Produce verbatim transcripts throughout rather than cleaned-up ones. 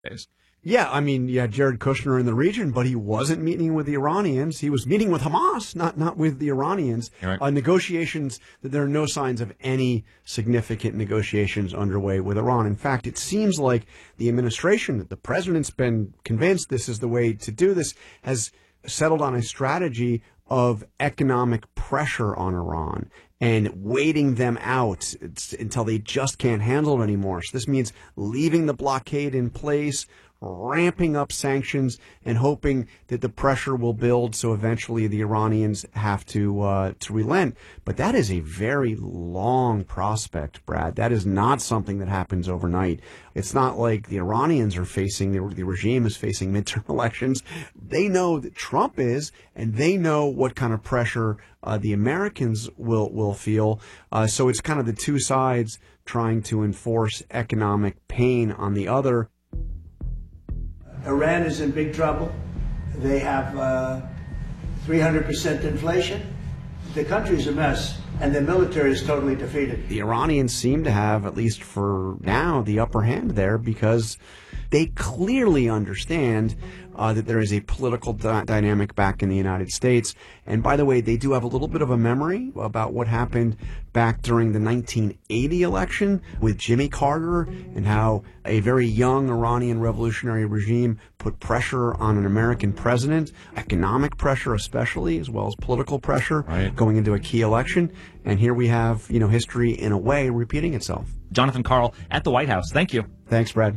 days. Yeah, I mean, yeah, Jared Kushner in the region, but he wasn't meeting with the Iranians. He was meeting with Hamas, not not with the Iranians. Right. Uh, negotiations, there are no signs of any significant negotiations underway with Iran. In fact, it seems like the administration, the president's been convinced this is the way to do this, has settled on a strategy of economic pressure on Iran and waiting them out until they just can't handle it anymore. So this means leaving the blockade in place, ramping up sanctions, and hoping that the pressure will build so eventually the Iranians have to uh, to relent. But that is a very long prospect, Brad. That is not something that happens overnight. It's not like the Iranians are facing, the, the regime is facing midterm elections. They know that Trump is, and they know what kind of pressure uh, the Americans will, will feel. Uh, so it's kind of the two sides trying to enforce economic pain on the other. Iran is in big trouble. They have uh, three hundred percent inflation. The country's a mess, and the military is totally defeated. The Iranians seem to have, at least for now, the upper hand there because they clearly understand uh, that there is a political di- dynamic back in the United States. And by the way, they do have a little bit of a memory about what happened back during the nineteen eighty election with Jimmy Carter and how a very young Iranian revolutionary regime put pressure on an American president, economic pressure especially, as well as political pressure right. going into a key election. And here we have, you know, history in a way repeating itself. Jonathan Karl at the White House. Thank you. Thanks, Brad.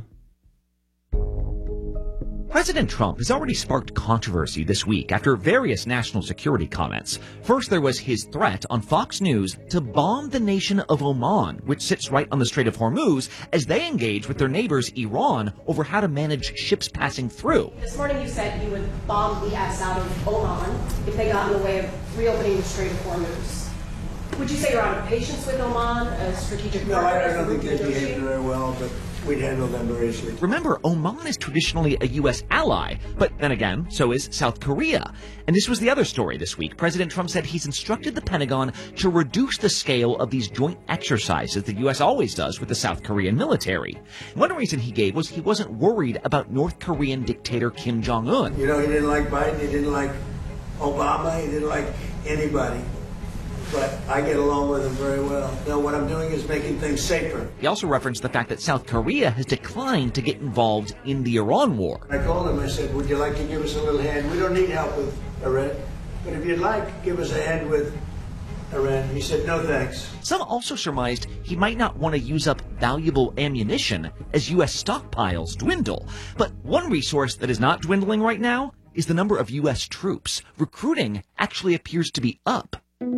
President Trump has already sparked controversy this week after various national security comments. First, there was his threat on Fox News to bomb the nation of Oman, which sits right on the Strait of Hormuz, as they engage with their neighbors Iran over how to manage ships passing through. This morning you said you would bomb the S out of Oman if they got in the way of reopening the Strait of Hormuz. Would you say you're out of patience with Oman, a strategic No, partner? I, I don't think they behave very well, but we'd handle them very easily. Remember, Oman is traditionally a U S ally, but then again, so is South Korea. And this was the other story this week. President Trump said he's instructed the Pentagon to reduce the scale of these joint exercises the U S always does with the South Korean military. One reason he gave was he wasn't worried about North Korean dictator Kim Jong-un. You know, he didn't like Biden, he didn't like Obama, he didn't like anybody. But I get along with him very well. Now, what I'm doing is making things safer. He also referenced the fact that South Korea has declined to get involved in the Iran war. I called him, I said, would you like to give us a little hand? We don't need help with Iran, but if you'd like, give us a hand with Iran. He said, no thanks. Some also surmised he might not want to use up valuable ammunition as U S stockpiles dwindle. But one resource that is not dwindling right now is the number of U S troops. Recruiting actually appears to be up.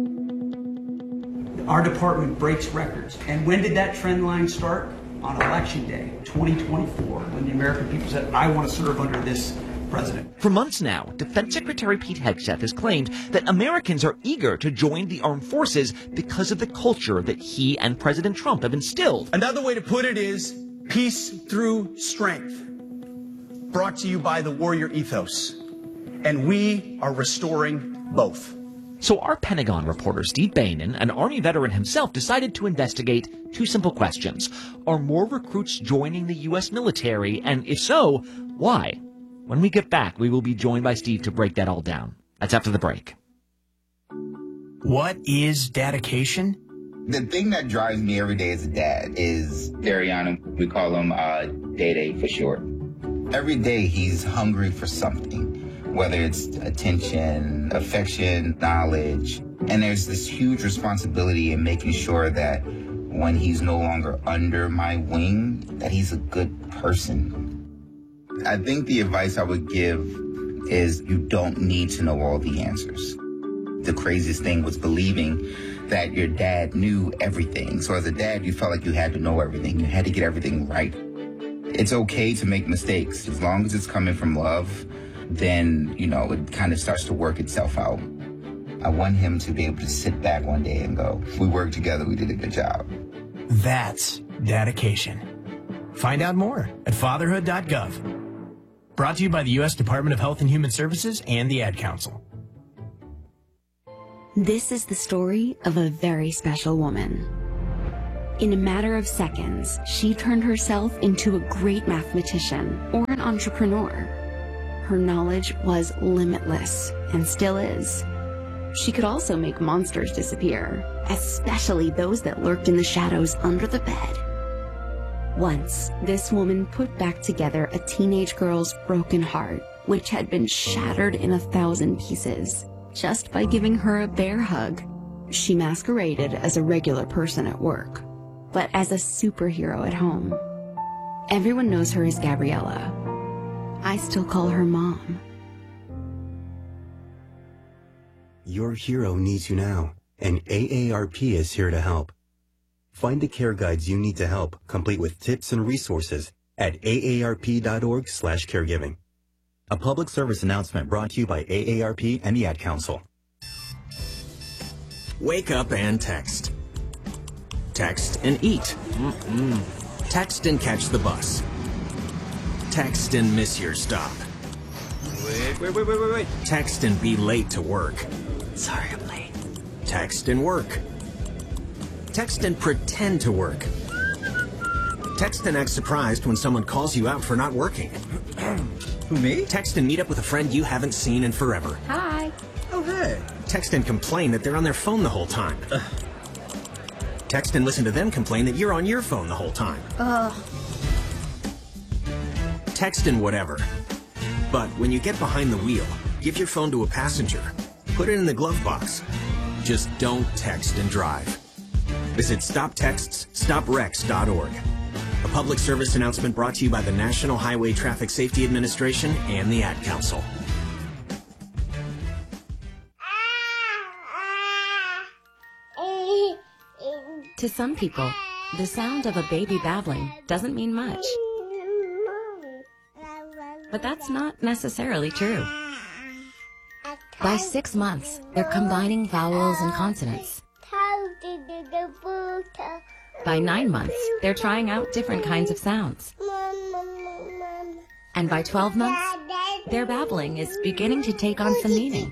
Our department breaks records. And when did that trend line start? On election day, twenty twenty-four, when the American people said, I want to serve under this president. For months now, Defense Secretary Pete Hegseth has claimed that Americans are eager to join the armed forces because of the culture that he and President Trump have instilled. Another way to put it is peace through strength, brought to you by the warrior ethos. And we are restoring both. So our Pentagon reporter, Steve Bainan, an Army veteran himself, decided to investigate two simple questions. Are more recruits joining the U S military? And if so, why? When we get back, we will be joined by Steve to break that all down. That's after the break. What is dedication? The thing that drives me every day as a dad is Dariana. We call him uh, Day-Day for short. Every day he's hungry for something. Whether it's attention, affection, knowledge. And there's this huge responsibility in making sure that when he's no longer under my wing, that he's a good person. I think the advice I would give is you don't need to know all the answers. The craziest thing was believing that your dad knew everything. So as a dad, you felt like you had to know everything. You had to get everything right. It's okay to make mistakes. As long as it's coming from love, then, you know, it kind of starts to work itself out. I want him to be able to sit back one day and go, we worked together, we did a good job. That's dedication. Find out more at fatherhood dot gov. Brought to you by the U S Department of Health and Human Services and the Ad Council. This is the story of a very special woman. In a matter of seconds, she turned herself into a great mathematician or an entrepreneur. Her knowledge was limitless and still is. She could also make monsters disappear, especially those that lurked in the shadows under the bed. Once, this woman put back together a teenage girl's broken heart, which had been shattered in a thousand pieces, just by giving her a bear hug. She masqueraded as a regular person at work, but as a superhero at home. Everyone knows her as Gabriella. I still call her Mom. Your hero needs you now, and A A R P is here to help. Find the care guides you need to help, complete with tips and resources at A A R P dot org slash caregiving. A public service announcement brought to you by A A R P and the Ad Council. Wake up and text. Text and eat. Mm-mm. Text and catch the bus. Text and miss your stop. Wait, wait, wait, wait, wait, wait. Text and be late to work. Sorry, I'm late. Text and work. Text and pretend to work. Text and act surprised when someone calls you out for not working. Who, me? Text and meet up with a friend you haven't seen in forever. Hi. Oh, hey. Text and complain that they're on their phone the whole time. Ugh. Text and listen to them complain that you're on your phone the whole time. Ugh. Text and whatever. But when you get behind the wheel, give your phone to a passenger. Put it in the glove box. Just don't text and drive. Visit stop texts stop wrecks dot org. A public service announcement brought to you by the National Highway Traffic Safety Administration and the Ad Council. To some people, the sound of a baby babbling doesn't mean much. But that's not necessarily true. By six months, they're combining vowels and consonants. By nine months, they're trying out different kinds of sounds. And by twelve months, their babbling is beginning to take on some meaning.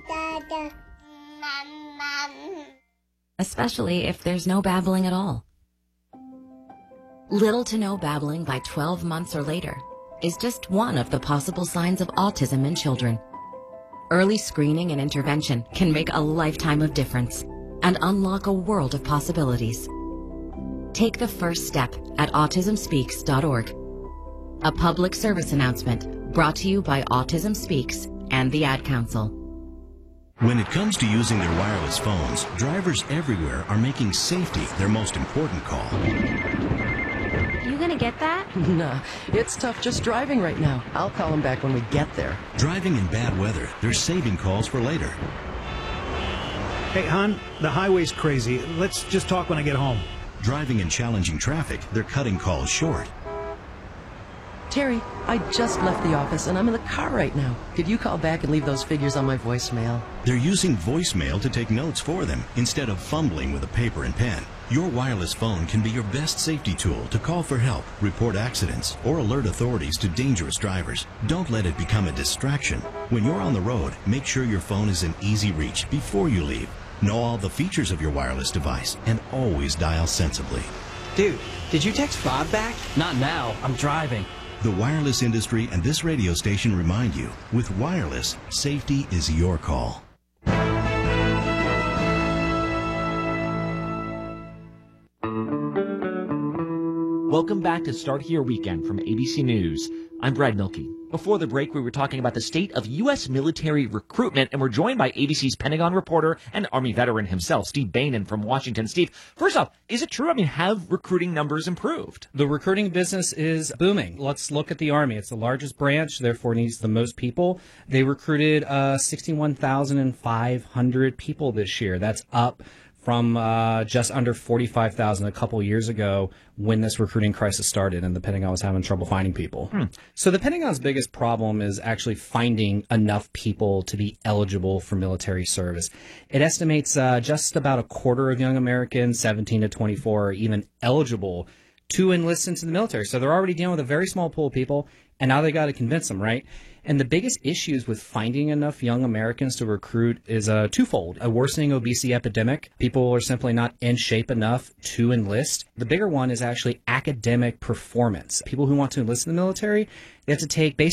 Especially if there's no babbling at all. Little to no babbling by twelve months or later is just one of the possible signs of autism in children. Early screening and intervention can make a lifetime of difference and unlock a world of possibilities. Take the first step at autism speaks dot org. A public service announcement brought to you by Autism Speaks and the Ad Council. When it comes to using their wireless phones, drivers everywhere are making safety their most important call. You gonna get that? Nah, it's tough just driving right now. I'll call him back when we get there. Driving in bad weather, they're saving calls for later. Hey, hon, the highway's crazy. Let's just talk when I get home. Driving in challenging traffic, they're cutting calls short. Terry, I just left the office and I'm in the car right now. Could you call back and leave those figures on my voicemail? They're using voicemail to take notes for them instead of fumbling with a paper and pen. Your wireless phone can be your best safety tool to call for help, report accidents, or alert authorities to dangerous drivers. Don't let it become a distraction. When you're on the road, make sure your phone is in easy reach before you leave. Know all the features of your wireless device and always dial sensibly. Dude, did you text Bob back? Not now. I'm driving. The wireless industry and this radio station remind you, with wireless, safety is your call. Welcome back to Start Here Weekend from A B C News. I'm Brad Milkey. Before the break, we were talking about the state of U S military recruitment, and we're joined by A B C's Pentagon reporter and Army veteran himself, Steve Bainan from Washington. Steve, first off, is it true? I mean, have recruiting numbers improved? The recruiting business is booming. Let's look at the Army. It's the largest branch, therefore needs the most people. They recruited uh, sixty-one thousand five hundred people this year. That's up from uh, just under forty-five thousand a couple years ago when this recruiting crisis started and the Pentagon was having trouble finding people. Hmm. So the Pentagon's biggest problem is actually finding enough people to be eligible for military service. It estimates uh, just about a quarter of young Americans, seventeen to twenty-four, are even eligible to enlist into the military. So they're already dealing with a very small pool of people, and now they got to convince them, right? And the biggest issues with finding enough young Americans to recruit is uh, twofold. A worsening obesity epidemic. People are simply not in shape enough to enlist. The bigger one is actually academic performance. People who want to enlist in the military, they have to take basic